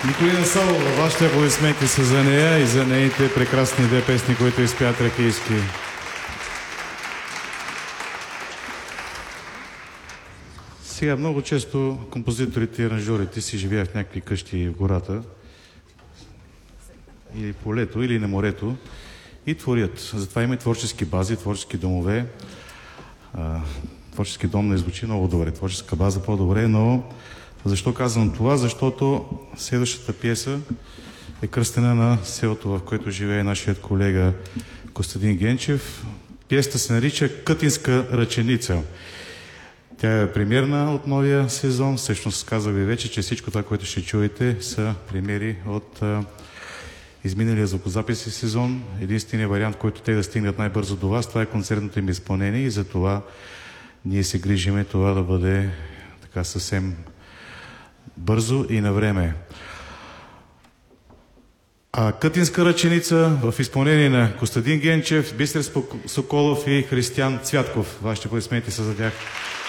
Николина Савова, вашите аплодисменти са за нея и за нейните прекрасни две песни, които изпя тракийски. Сега много често композиторите и аранжьорите си живеят в някакви къщи в гората или полето, или на морето и творят. Затова има и творчески бази, творчески домове. Творчески дом не звучи много добре, творческа база по-добре, но защо казвам това? Защото следващата пиеса е кръстена на селото, в което живее нашият колега Костадин Генчев. Пиесата се нарича Кътинска ръченица. Тя е премиерна от новия сезон. Всъщност казах ви вече, че всичко това, което ще чуете, са премиери от изминалия звукозаписи сезон. Единственият вариант, който те да стигнат най-бързо до вас, това е концертното им изпълнение и за това ние се грижиме това да бъде така съвсем бързо и на време. Кътинска ръченица в изпълнение на Костадин Генчев, Бисер Соколов и Християн Цвятков. Вашите аплодисменти са за тях.